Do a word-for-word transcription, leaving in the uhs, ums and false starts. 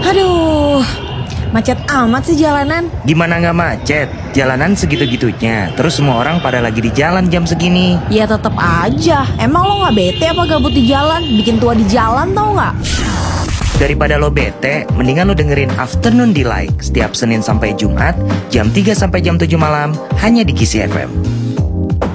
Aduh, macet amat sih jalanan. Gimana nggak macet? Jalanan segitu-gitunya. Terus semua orang pada lagi di jalan jam segini. Ya tetep aja. Emang lo nggak bete apa gabut di jalan? Bikin tua di jalan tau nggak? Daripada lo bete, mendingan lo dengerin Afternoon Delight setiap Senin sampai Jumat jam tiga sampai jam tujuh malam hanya di Kisi F M.